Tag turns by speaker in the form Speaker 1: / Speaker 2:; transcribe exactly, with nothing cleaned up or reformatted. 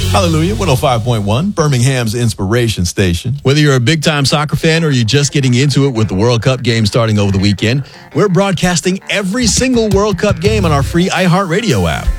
Speaker 1: Hallelujah, one oh five point one, Birmingham's inspiration station.
Speaker 2: Whether you're a big-time soccer fan or you're just getting into it with the World Cup game starting over the weekend, we're broadcasting every single World Cup game on our free iHeartRadio app.